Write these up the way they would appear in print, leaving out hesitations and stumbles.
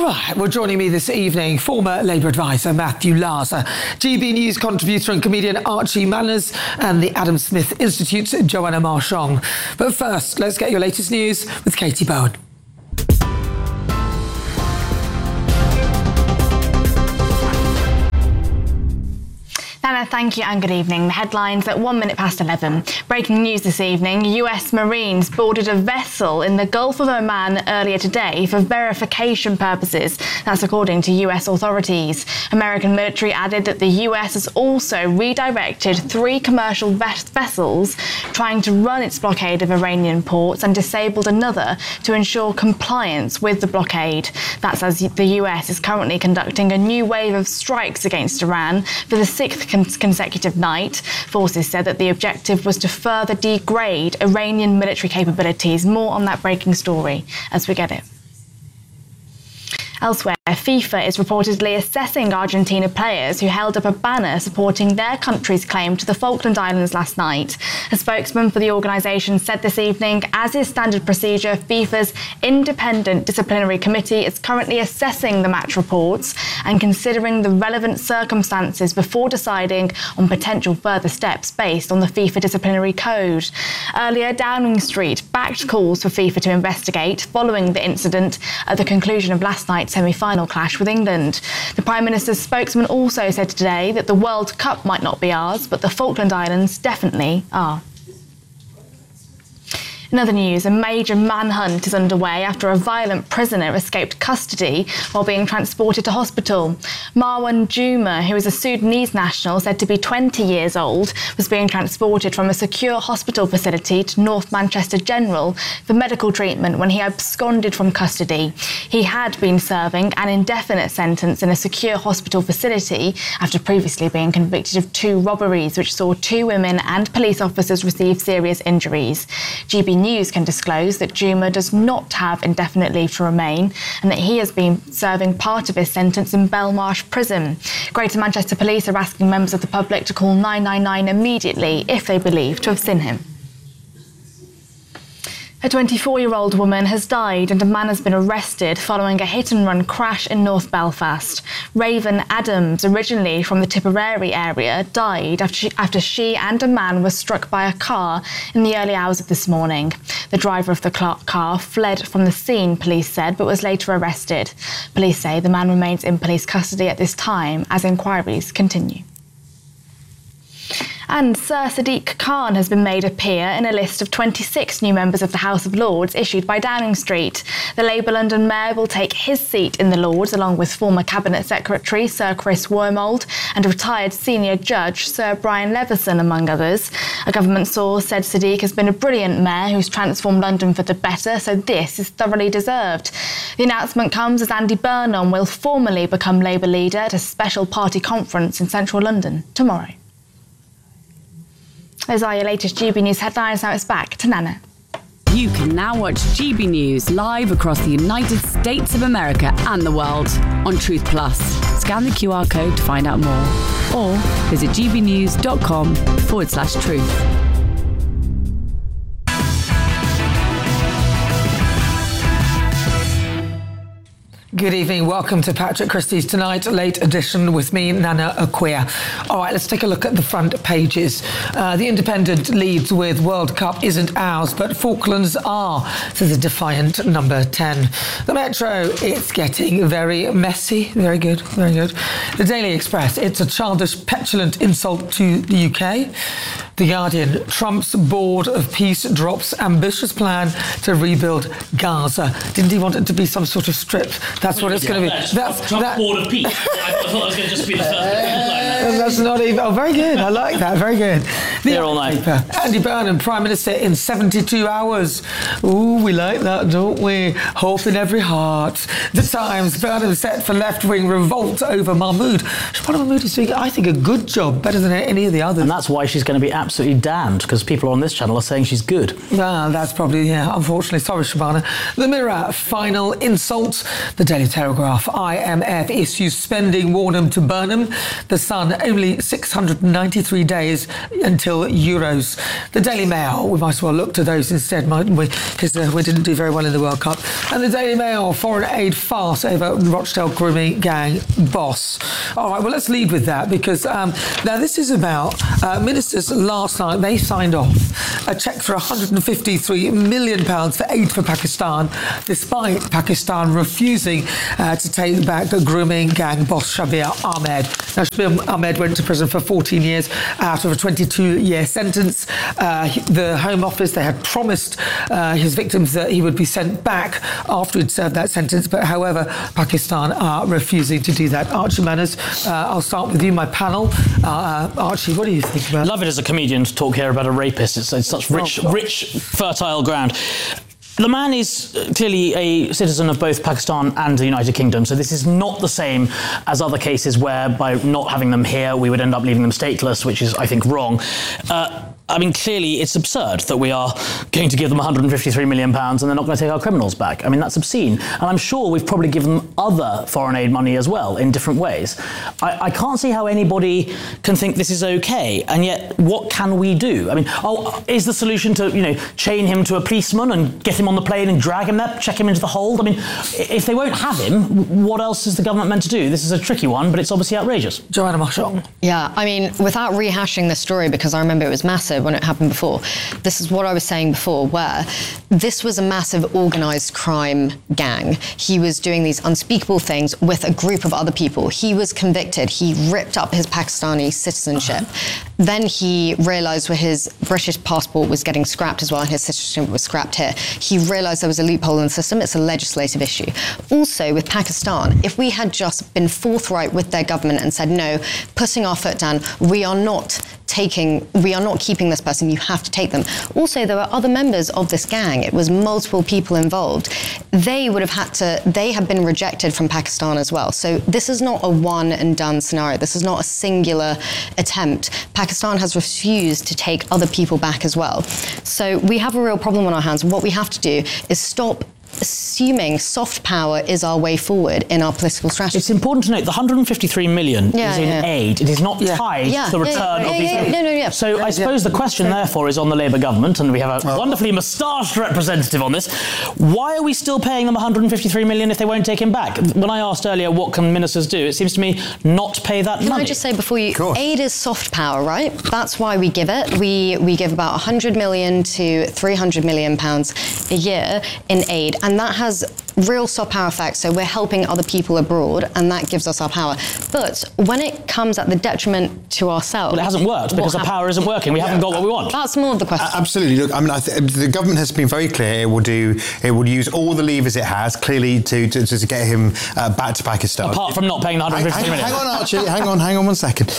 Right, well, joining me this evening, former Labour advisor Matthew Laza, GB News contributor and comedian Archie Manners, and the Adam Smith Institute's Joanna Marchand. But first, let's get your latest news with Katie Bowen. Anna, thank you and good evening. The headlines at 1 minute past 11. Breaking news this evening, US Marines boarded a vessel in the Gulf of Oman earlier today for verification purposes. That's according to US authorities. American military added that the US has also redirected 3 commercial vessels trying to run its blockade of Iranian ports and disabled another to ensure compliance with the blockade. That's as the US is currently conducting a new wave of strikes against Iran for the 6th consecutive night. Forces said that the objective was to further degrade Iranian military capabilities. More on that breaking story as we get it. Elsewhere, FIFA is reportedly assessing Argentina players who held up a banner supporting their country's claim to the Falkland Islands last night. A spokesman for the organisation said this evening, as is standard procedure, FIFA's independent disciplinary committee is currently assessing the match reports and considering the relevant circumstances before deciding on potential further steps based on the FIFA disciplinary code. Earlier, Downing Street backed calls for FIFA to investigate following the incident at the conclusion of last night's semi-final clash with England. The Prime Minister's spokesman also said today that the World Cup might not be ours, but the Falkland Islands definitely are. In other news, a major manhunt is underway after a violent prisoner escaped custody while being transported to hospital. Marwan Juma, who is a Sudanese national said to be 20 years old, was being transported from a secure hospital facility to North Manchester General for medical treatment when he absconded from custody. He had been serving an indefinite sentence in a secure hospital facility after previously being convicted of 2 robberies, which saw 2 women and police officers receive serious injuries. GB News can disclose that Juma does not have indefinite leave to remain and that he has been serving part of his sentence in Belmarsh Prison. Greater Manchester Police are asking members of the public to call 999 immediately if they believe to have seen him. A 24-year-old woman has died and a man has been arrested following a hit-and-run crash in North Belfast. Raven Adams, originally from the Tipperary area, died after she and a man were struck by a car in the early hours of this morning. The driver of the car fled from the scene, police said, but was later arrested. Police say the man remains in police custody at this time as inquiries continue. And Sir Sadiq Khan has been made a peer in a list of 26 new members of the House of Lords issued by Downing Street. The Labour London Mayor will take his seat in the Lords along with former Cabinet Secretary Sir Chris Wormold and retired senior judge Sir Brian Leveson, among others. A government source said Sadiq has been a brilliant mayor who's transformed London for the better, so this is thoroughly deserved. The announcement comes as Andy Burnham will formally become Labour leader at a special party conference in central London tomorrow. Those are your latest GB News headlines. Now it's back to Nana. You can now watch GB News live across the United States of America and the world on Truth Plus. Scan the QR code to find out more or visit gbnews.com/truth. Good evening. Welcome to Patrick Christie's Tonight Late Edition with me, Nana Akua. All right, let's take a look at the front pages. The Independent leads with World Cup isn't ours, but Falklands are, says a defiant number 10. The Metro, it's getting very messy. Very good, very good. The Daily Express, it's a childish, petulant insult to the UK. The Guardian, Trump's Board of Peace drops ambitious plan to rebuild Gaza. Didn't he want it to be some sort of strip? That's what it's going to be. Trump's Board of Peace. I thought it was going to just be the first line. That's not even... Oh, very good. I like that. Very good. They're all nice. Andy Burnham, Prime Minister in 72 hours. Ooh, we like that, don't we? Hope in every heart. The Times, Burnham set for left-wing revolt over Mahmood. Shahbana Mahmood is doing, I think, a good job, better than any of the others. And that's why she's going to be absolutely damned because people on this channel are saying she's good. That's probably, unfortunately. Sorry, Shabana. The Mirror, final insult. The Daily Telegraph, IMF issues spending warning to Burnham. The Sun, only 693 days until Euros. The Daily Mail, we might as well look to those instead, mightn't we? Because we didn't do very well in the World Cup. And the Daily Mail, foreign aid farce over Rochdale grooming gang boss. All right, well, let's lead with that because now this is about ministers last night. They signed off a cheque for £153 million for aid for Pakistan, despite Pakistan refusing to take back the grooming gang boss Shabir Ahmed. Now, Shabir Ahmed went to prison for 14 years out of a 22-year sentence. The Home Office, they had promised his victims that he would be sent back after he'd served that sentence, but however, Pakistan are refusing to do that. Archie Manners, I'll start with you, my panel. Archie, what do you think about it? Love it as a comedian to talk here about a rapist. It's such rich, fertile ground. The man is clearly a citizen of both Pakistan and the United Kingdom, so this is not the same as other cases where by not having them here we would end up leaving them stateless, which is, I think, wrong. I mean, clearly it's absurd that we are going to give them £153 million and they're not going to take our criminals back. I mean, that's obscene. And I'm sure we've probably given them other foreign aid money as well in different ways. I can't see how anybody can think this is okay. And yet, what can we do? I mean, is the solution to, chain him to a policeman and get him on the plane and drag him there, check him into the hold? I mean, if they won't have him, what else is the government meant to do? This is a tricky one, but it's obviously outrageous. Joanna Marchand. Yeah, I mean, without rehashing the story, because I remember it was massive when it happened before, this is what I was saying before, where this was a massive organised crime gang. He was doing these unspeakable things with a group of other people. He was convicted. He ripped up his Pakistani citizenship. Then he realised where his British passport was getting scrapped as well, and his citizenship was scrapped here. He realised there was a loophole in the system. It's a legislative issue. Also, with Pakistan, if we had just been forthright with their government and said, no, putting our foot down, we are not keeping this person, you have to take them. Also, there were other members of this gang. It was multiple people involved. They have been rejected from Pakistan as well. So this is not a one and done scenario. This is not a singular attempt. Pakistan has refused to take other people back as well. So we have a real problem on our hands. What we have to do is stop assuming soft power is our way forward in our political strategy. It's important to note the 153 million is in aid. It is not tied to the return of these people. So I suppose the question, therefore, is on the Labour government, and we have a wonderfully moustached representative on this. Why are we still paying them 153 million if they won't take him back? When I asked earlier what can ministers do, it seems to me not pay that money. Can I just say before you, aid is soft power, right? That's why we give it. We give about 100 million to 300 million pounds a year in aid. And that has real soft power effects. So we're helping other people abroad, and that gives us our power. But when it comes at the detriment to ourselves... Well, it hasn't worked because the power isn't working. We haven't got what we want. That's more of the question. Absolutely. Look, I mean, the government has been very clear. It will use all the levers it has, clearly, to get him back to Pakistan. Apart from not paying the 150 million. Hang on, Archie. hang on 1 second.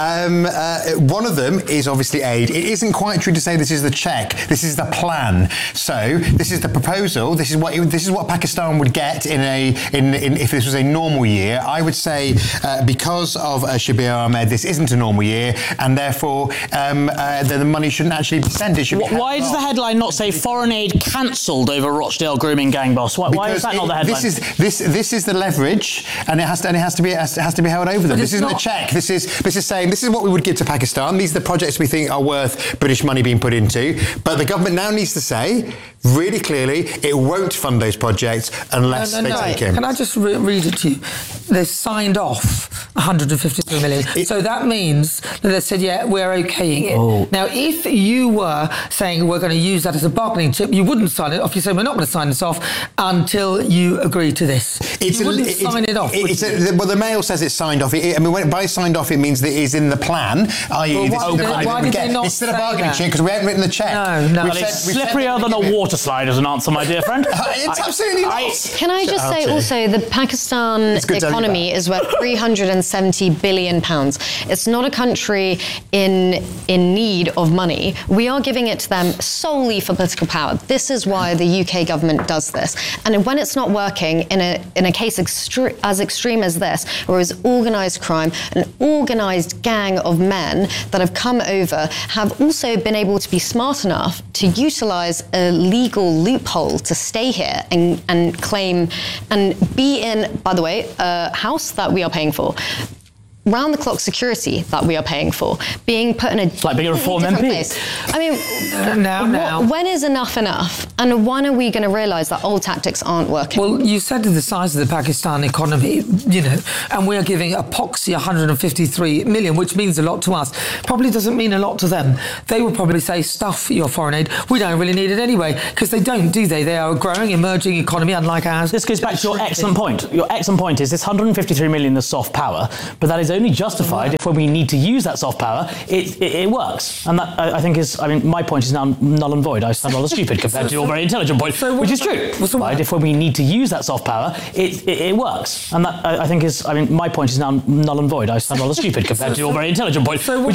One of them is obviously aid. It isn't quite true to say this is the check. This is the plan. So this is the proposal. This is what Pakistan would get if this was a normal year. I would say because of Shabir Ahmed, this isn't a normal year, and therefore the money shouldn't actually be sent. Why does the headline not say foreign aid cancelled over Rochdale grooming gang boss? Why is that not the headline? This is the leverage, and it has to be held over them. This isn't a check. This is saying this is what we would give to Pakistan. These are the projects we think are worth British money being put into. But the government now needs to say really clearly it won't fund those projects unless they take him. Can I just read it to you? They signed off 153 million. So that means that they said, yeah, we're okaying it. Oh. Now, if you were saying we're going to use that as a bargaining chip, you wouldn't sign it off. You say we're not going to sign this off until you agree to this. You wouldn't sign it off. Well, the Mail says it's signed off. By signed off, it means that it is in the plan, i.e. why did they not it's still a bargaining chip because we haven't written the check. No. It's slipperier than a water slide as an answer, my dear friend. It's absolutely not. Can I just say also the Pakistan economy is worth £360 170 billion pounds. It's not a country in need of money. We are giving it to them solely for political power. This is why the UK government does this. And when it's not working in a case as extreme as this, where it's organised crime, an organised gang of men that have come over, have also been able to be smart enough to utilise a legal loophole to stay here and claim and be in, by the way, a house that we are paying for, round-the-clock security that we are paying for, being put in a like being a Reform MP. place. I mean, when is enough enough? And when are we going to realise that old tactics aren't working? Well, you said the size of the Pakistan economy, you know, and we're giving epoxy 153 million, which means a lot to us. Probably doesn't mean a lot to them. They will probably say, stuff your foreign aid. We don't really need it anyway, because they don't, do they? They are a growing, emerging economy, unlike ours. This goes back to your excellent point. Your excellent point is this 153 million is soft power, but that is only justified if when we need to use that soft power, it works. And that, I think, is, I mean, my point is now null and void. I sound rather stupid compared to your very intelligent point, which is true. Right? If when we need to use that soft power, it works. And that, I think, is, I mean, my point is now null and void. I sound rather stupid compared to your very intelligent point, which